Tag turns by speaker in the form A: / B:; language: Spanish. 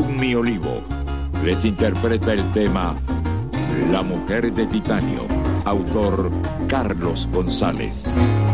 A: Según mi olivo, les interpreta el tema La mujer de titanio, autor Carlos González.